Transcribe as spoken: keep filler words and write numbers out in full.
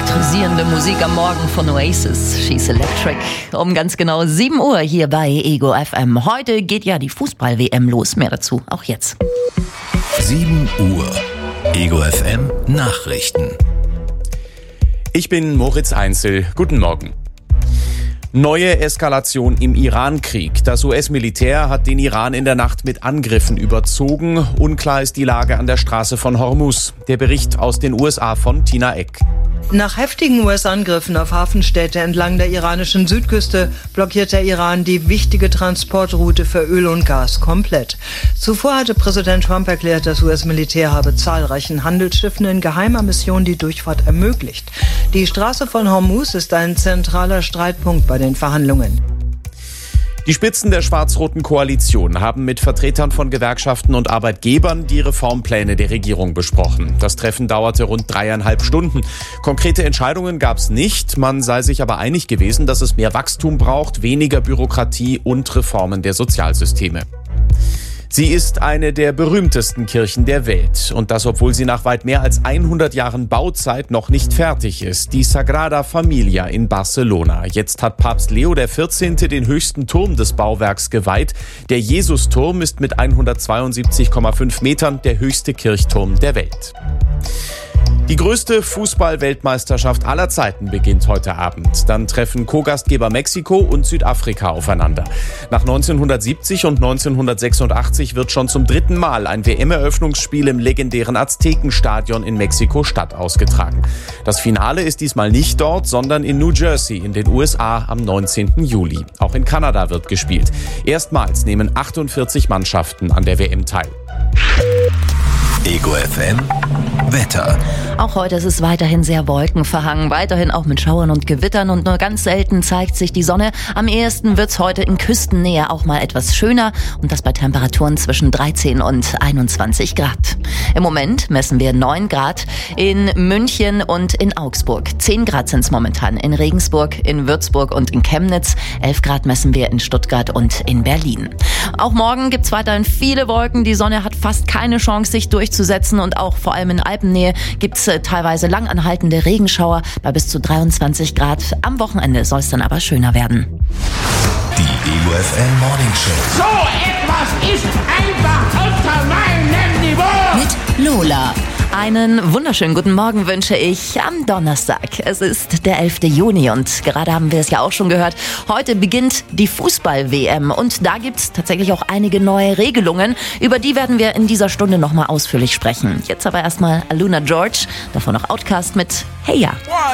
elektrisierende Musik am Morgen von Oasis, She's Electric. Um ganz genau sieben Uhr hier bei Ego F M. Heute geht ja die Fußball-W M los. Mehr dazu auch jetzt. sieben Uhr. Ego F M Nachrichten. Ich bin Moritz Einzel. Guten Morgen. Neue Eskalation im Iran-Krieg. Das U S-Militär hat den Iran in der Nacht mit Angriffen überzogen. Unklar ist die Lage an der Straße von Hormuz. Der Bericht aus den U S A von Tina Eck. Nach heftigen U S-Angriffen auf Hafenstädte entlang der iranischen Südküste blockiert der Iran die wichtige Transportroute für Öl und Gas komplett. Zuvor hatte Präsident Trump erklärt, das U S-Militär habe zahlreichen Handelsschiffen in geheimer Mission die Durchfahrt ermöglicht. Die Straße von Hormuz ist ein zentraler Streitpunkt bei den Verhandlungen. Die Spitzen der schwarz-roten Koalition haben mit Vertretern von Gewerkschaften und Arbeitgebern die Reformpläne der Regierung besprochen. Das Treffen dauerte rund dreieinhalb Stunden. Konkrete Entscheidungen gab es nicht. Man sei sich aber einig gewesen, dass es mehr Wachstum braucht, weniger Bürokratie und Reformen der Sozialsysteme. Sie ist eine der berühmtesten Kirchen der Welt. Und das, obwohl sie nach weit mehr als hundert Jahren Bauzeit noch nicht fertig ist. Die Sagrada Familia in Barcelona. Jetzt hat Papst Leo der vierzehnte den höchsten Turm des Bauwerks geweiht. Der Jesusturm ist mit hundertzweiundsiebzig Komma fünf Metern der höchste Kirchturm der Welt. Die größte Fußball-Weltmeisterschaft aller Zeiten beginnt heute Abend. Dann treffen Co-Gastgeber Mexiko und Südafrika aufeinander. Nach neunzehnhundertsiebzig und neunzehnhundertsechsundachtzig wird schon zum dritten Mal ein W M-Eröffnungsspiel im legendären Aztekenstadion in Mexiko-Stadt ausgetragen. Das Finale ist diesmal nicht dort, sondern in New Jersey in den U S A am neunzehnten Juli. Auch in Kanada wird gespielt. Erstmals nehmen achtundvierzig Mannschaften an der W M teil. Ego F M Wetter. Auch heute ist es weiterhin sehr wolkenverhangen, weiterhin auch mit Schauern und Gewittern und nur ganz selten zeigt sich die Sonne. Am ehesten wird's heute in Küstennähe auch mal etwas schöner und das bei Temperaturen zwischen dreizehn und einundzwanzig Grad. Im Moment messen wir neun Grad in München und in Augsburg. zehn Grad sind's momentan in Regensburg, in Würzburg und in Chemnitz. elf Grad messen wir in Stuttgart und in Berlin. Auch morgen gibt's weiterhin viele Wolken. Die Sonne hat fast keine Chance, sich durchzusetzen und auch vor allem in Alpennähe gibt's äh, teilweise langanhaltende Regenschauer bei bis zu dreiundzwanzig Grad. Am Wochenende soll es dann aber schöner werden. Die Ego F M Morning Show. So etwas ist einfach unter meinem Niveau. Mit Lola. Einen wunderschönen guten Morgen wünsche ich am Donnerstag. Es ist der elfte Juni und gerade haben wir es ja auch schon gehört. Heute beginnt die Fußball-W M und da gibt's tatsächlich auch einige neue Regelungen. Über die werden wir in dieser Stunde nochmal ausführlich sprechen. Jetzt aber erstmal Aluna George, davon noch Outcast mit Hey Ya.